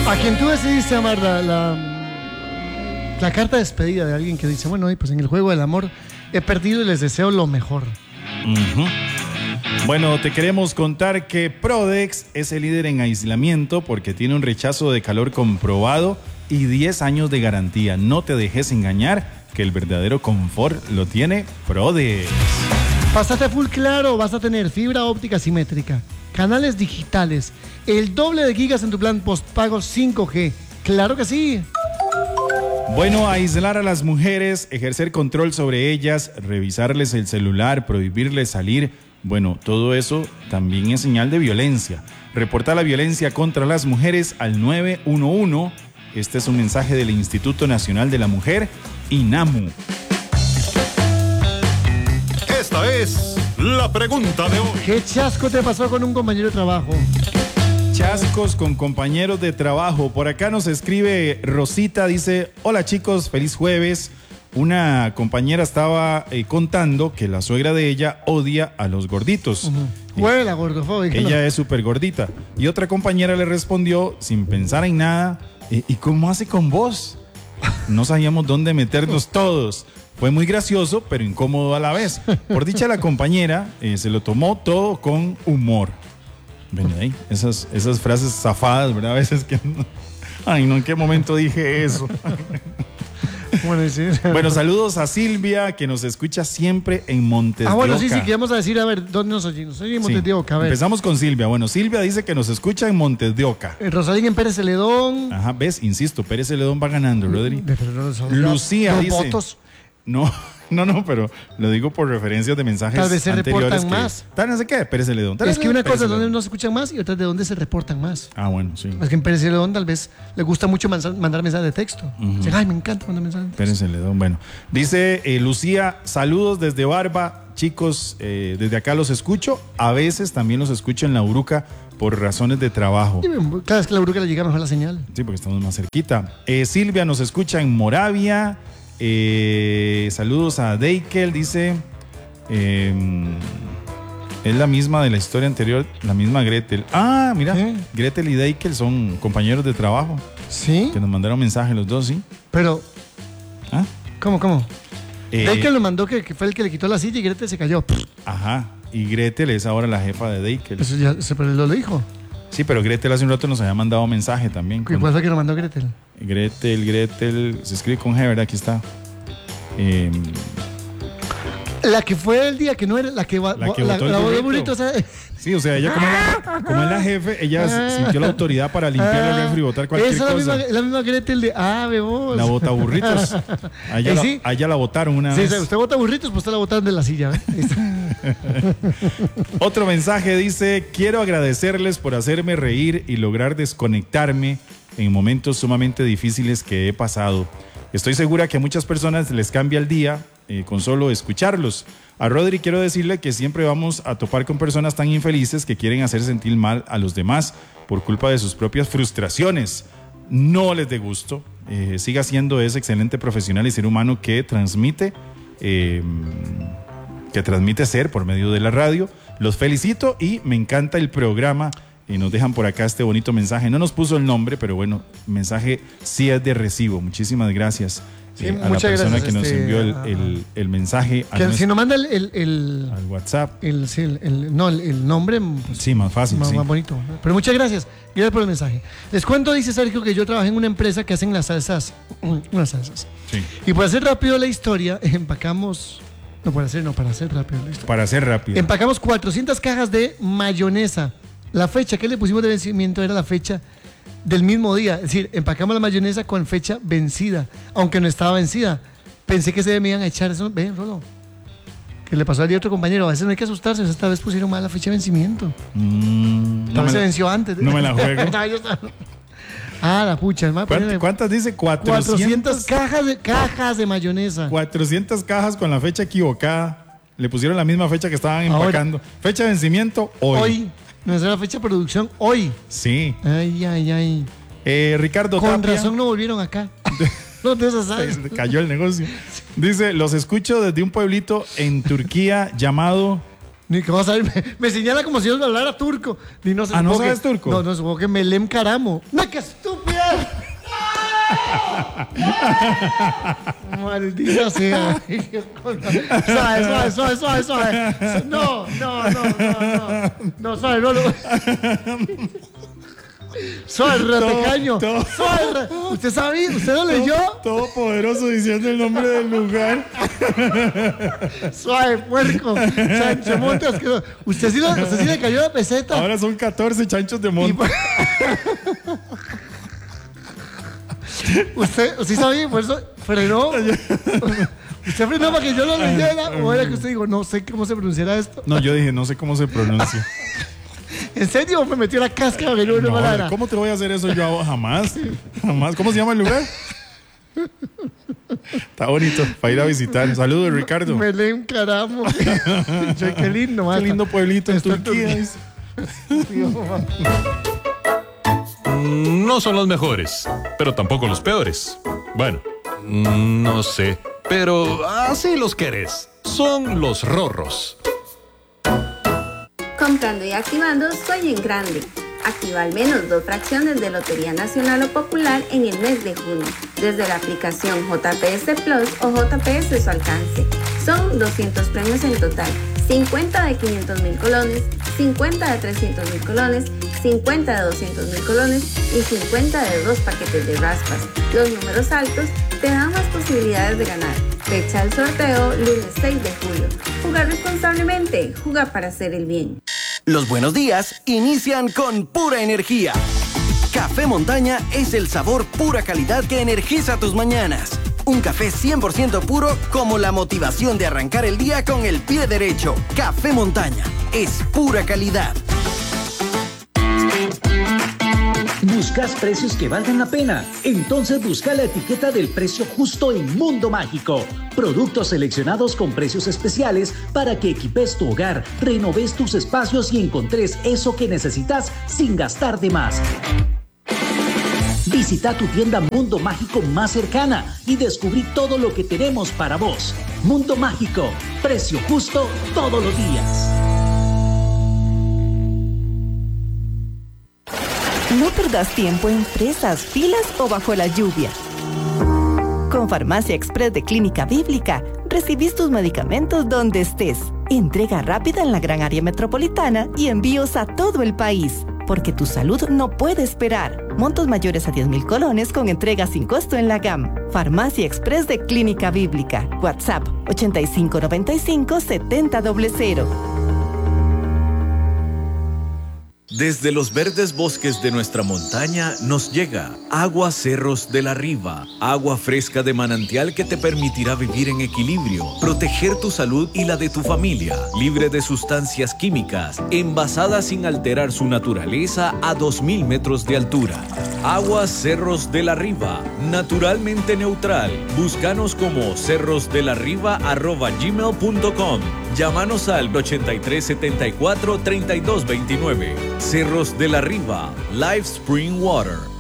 A quien tú decidiste amar, la carta de despedida de alguien que dice, bueno, pues en el juego del amor he perdido y les deseo lo mejor. Bueno, te queremos contar que Prodex es el líder en aislamiento porque tiene un rechazo de calor comprobado y 10 años de garantía. No te dejes engañar, que el verdadero confort lo tiene Prodex. Pásate full claro, vas a tener fibra óptica simétrica, canales digitales, el doble de gigas en tu plan postpago 5G. ¡Claro que sí! Bueno, aislar a las mujeres, ejercer control sobre ellas, revisarles el celular, prohibirles salir, bueno, todo eso también es señal de violencia. Reporta la violencia contra las mujeres al 911. Este es un mensaje del Instituto Nacional de la Mujer, INAMU. Esta es la pregunta de hoy. ¿Qué chasco te pasó con un compañero de trabajo? Chascos con compañeros de trabajo. Por acá nos escribe Rosita, dice, hola chicos, feliz jueves. Una compañera estaba contando que la suegra de ella odia a los gorditos. Huela, gordofóbica. Ella es súper gordita. Y otra compañera le respondió, sin pensar en nada, ¿y cómo hace con vos? No sabíamos dónde meternos todos. Fue muy gracioso, pero incómodo a la vez. Por dicha, la compañera se lo tomó todo con humor. Ven ahí, esas frases zafadas, ¿verdad? A veces que... Ay, no, ¿en qué momento dije eso? Bueno, saludos a Silvia, que nos escucha siempre en Montes de Oca. Bueno, sí, que vamos a decir, a ver, ¿dónde nos oye? Nos oye en Montes de Oca, a ver. Empezamos con Silvia. Bueno, Silvia dice que nos escucha en Montes de Oca. Rosalín en Pérez Celedón. Ajá, ves, insisto, Pérez Celedón va ganando, Rodri. Lucía dice... votos. No, pero lo digo por referencias de mensajes tal vez se anteriores reportan más. Tal no sé qué, Pérez Celedón. Es que una cosa es donde no se escuchan más y otra es de donde se reportan más. Ah, bueno, sí. Es que en Pérez Celedón tal vez le gusta mucho mandar mensajes de texto. Dicen, ay, me encanta mandar mensajes de texto. Pérez Celedón, bueno. Dice Lucía, saludos desde Barba. Chicos, desde acá los escucho. A veces también los escucho en La Uruca por razones de trabajo. Cada vez que La Uruca le llega mejor la señal. Sí, porque estamos más cerquita. Silvia nos escucha en Moravia. Saludos a Deikel, dice es la misma de la historia anterior, la misma Gretel. Ah, mira, Gretel y Deikel son compañeros de trabajo. Sí. Que nos mandaron mensaje los dos, sí. Pero, ¿ah? ¿Cómo? Deikel lo mandó que fue el que le quitó la silla y Gretel se cayó. Ajá, y Gretel es ahora la jefa de Deikel. Eso ya se lo dijo. Sí, pero Gretel hace un rato nos había mandado mensaje también. ¿Y cuál fue que lo mandó Gretel? Gretel, se escribe con G, ¿verdad? Aquí está. La que fue el día que no era la que la burrito, o sea, sí, o sea, ella como es la jefe, ella sintió la autoridad para limpiar el refri y botar cualquier cosa. Es la misma Gretel de bebos. La bota burritos. Allá la botaron una vez. Sí, usted bota burritos, pues usted la botaron de la silla. Otro mensaje dice, quiero agradecerles por hacerme reír y lograr desconectarme en momentos sumamente difíciles que he pasado. Estoy segura que a muchas personas les cambia el día con solo escucharlos. A Rodri quiero decirle que siempre vamos a topar con personas tan infelices que quieren hacer sentir mal a los demás por culpa de sus propias frustraciones. No les dé gusto. Siga siendo ese excelente profesional y ser humano que transmite ser por medio de la radio. Los felicito y me encanta el programa. Y nos dejan por acá este bonito mensaje. No nos puso el nombre, pero bueno, mensaje sí es de recibo. Muchísimas gracias a la persona que nos envió el mensaje. Si nos manda al WhatsApp. El nombre. Pues, sí, más fácil. Más bonito. Pero muchas gracias. Gracias por el mensaje. Les cuento, dice Sergio, que yo trabajé en una empresa que hacen las salsas. Unas salsas. Sí. Y para hacer rápido la historia, empacamos... para hacer rápido la historia. Para hacer rápido. Empacamos 400 cajas de mayonesa. La fecha que le pusimos de vencimiento era la fecha del mismo día. Es decir, empacamos la mayonesa con fecha vencida, aunque no estaba vencida. Pensé que se me iban a echar eso. Ven, Rolo. Que le pasó al día a otro compañero. A veces no hay que asustarse. Esta vez pusieron mal la fecha de vencimiento. Esta vez se venció antes. No me la juego. La pucha. ¿Cuántas dice? 400 cajas de mayonesa. 400 cajas con la fecha equivocada. Le pusieron la misma fecha que estaban empacando. Ahora, fecha de vencimiento hoy. Nuestra fecha de producción hoy. Sí. Ay. Ricardo Con Tapia. razón no volvieron acá. No te sabes. Cayó el negocio. Dice, los escucho desde un pueblito en Turquía llamado Ni que vas a ver, me señala como si yo hablara turco. Ni no sé, ¿no supongo sabes que- turco? No, supongo que Melem Caramo. ¡No, qué estúpida! Maldita sea. Suave. No. No, suave, no. Suave, retecaño. Suave. ¿Usted sabía? ¿Usted lo leyó? Todopoderoso diciendo el nombre del lugar. Suave, puerco. Chancho Montes. ¿Usted sí le cayó la peseta? Ahora son 14 chanchos de monte. ¿Usted sí sabía? Por eso frenó. ¿Usted frenó para que yo lo leyera? ¿O era que usted dijo, no sé cómo se pronunciará esto? No, yo dije, no sé cómo se pronuncia. ¿En serio? Me metió la cáscara de una No, palabra. ¿cómo te voy a hacer eso yo? Jamás. ¿Cómo se llama el lugar? Está bonito para ir a visitar. Saludos, Ricardo. Melén Caramo. Qué lindo, mata. Qué lindo pueblito en Está Turquía. No son los mejores, pero tampoco los peores. Bueno, no sé, pero así los querés. Son los rorros. Comprando y activando Sueña en Grande. Activa al menos 2 fracciones de Lotería Nacional o Popular en el mes de junio, desde la aplicación JPS Plus o JPS a su alcance. Son 200 premios en total, 50 de 500,000 colones, 50 de 300,000 colones, 50 de 200,000 colones y 50 de 2 paquetes de raspas. Los números altos te dan más posibilidades de ganar. Fecha del sorteo, lunes 6 de julio. Jugar responsablemente, jugar para hacer el bien. Los buenos días inician con pura energía. Café Montaña es el sabor pura calidad que energiza tus mañanas. Un café 100% puro como la motivación de arrancar el día con el pie derecho. Café Montaña es pura calidad. ¿Buscas precios que valgan la pena? Entonces busca la etiqueta del precio justo en Mundo Mágico. Productos seleccionados con precios especiales para que equipes tu hogar, renoves tus espacios y encontres eso que necesitas sin gastar de más. Visita tu tienda Mundo Mágico más cercana y descubrí todo lo que tenemos para vos. Mundo Mágico, precio justo todos los días. No perdas tiempo en fresas, filas o bajo la lluvia. Con Farmacia Express de Clínica Bíblica, recibís tus medicamentos donde estés. Entrega rápida en la gran área metropolitana y envíos a todo el país. Porque tu salud no puede esperar. Montos mayores a 10,000 colones con entrega sin costo en la GAM. Farmacia Express de Clínica Bíblica. WhatsApp 8595-7000. Desde los verdes bosques de nuestra montaña nos llega Agua Cerros de la Riva, agua fresca de manantial que te permitirá vivir en equilibrio, proteger tu salud y la de tu familia, libre de sustancias químicas, envasada sin alterar su naturaleza a 2,000 metros de altura. Agua Cerros de la Riva, naturalmente neutral. Búscanos como cerrosdelarriba@gmail.com. Llámanos al 8374-3229. Cerros de la Riva, Live Spring Water.